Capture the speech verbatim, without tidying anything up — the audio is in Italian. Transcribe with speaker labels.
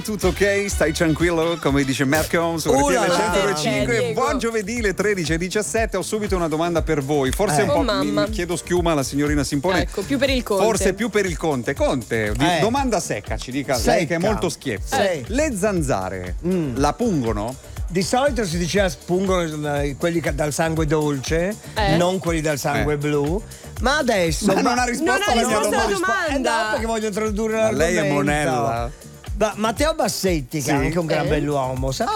Speaker 1: Tutto ok, stai tranquillo, come dice Malcolm su R T L centodue e cinque.
Speaker 2: Eh,
Speaker 1: Buon giovedì, le tredici e diciassette. Ho subito una domanda per voi. Forse
Speaker 2: Eh.
Speaker 1: un po'
Speaker 2: Oh,
Speaker 1: mi,
Speaker 2: mamma.
Speaker 1: mi chiedo schiuma alla signorina Simpone.
Speaker 2: Ecco, più per il Conte.
Speaker 1: Forse più per il Conte. Conte, di-
Speaker 3: Eh.
Speaker 1: domanda secca, ci dica
Speaker 3: Secca.
Speaker 1: lei che è molto schiezza.
Speaker 3: Eh.
Speaker 1: Le zanzare la pungono?
Speaker 3: Di solito si diceva spungono eh, quelli che- dal sangue dolce,
Speaker 2: Eh.
Speaker 3: non quelli dal sangue
Speaker 1: Eh.
Speaker 3: blu. Ma adesso.
Speaker 1: Ma non ha risposto
Speaker 2: Non ha
Speaker 1: alla mia
Speaker 2: risposto alla
Speaker 1: domanda.
Speaker 3: Eh
Speaker 2: domanda.
Speaker 3: no, perché voglio introdurre
Speaker 1: Ma lei è
Speaker 3: l'argomento.
Speaker 1: Monella.
Speaker 3: Ma Matteo Bassetti, che
Speaker 1: Sì.
Speaker 3: è anche un gran
Speaker 2: Eh.
Speaker 3: bell'uomo, sa